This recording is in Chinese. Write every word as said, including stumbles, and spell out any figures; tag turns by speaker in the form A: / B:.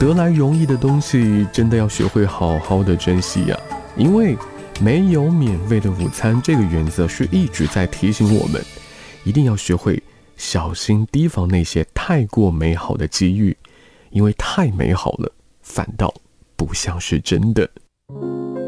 A: 得来容易的东西真的要学会好好的珍惜呀、啊，因为没有免费的午餐这个原则是一直在提醒我们，一定要学会小心提防那些太过美好的机遇，因为太美好了，反倒不像是真的。